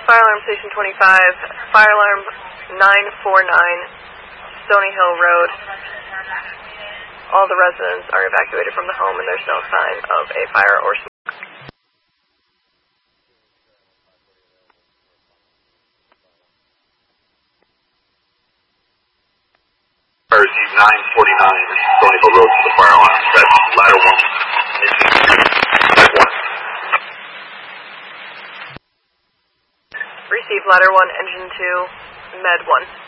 Fire alarm station 25, fire alarm 949, Stony Hill Road. All the residents are evacuated from the home and there's no sign of a fire or smoke. Fire received 949, Stony Hill Road to the fire alarm. That's ladder 1. Receive ladder 1, engine 2, med 1.